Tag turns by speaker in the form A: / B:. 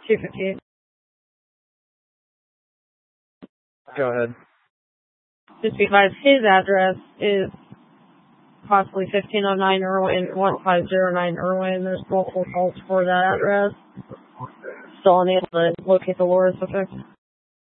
A: 258.
B: Go ahead.
A: Just because his address is possibly 1509 Irwin, 1509 Irwin. There's multiple calls for that address. Still unable to locate the lure suspect.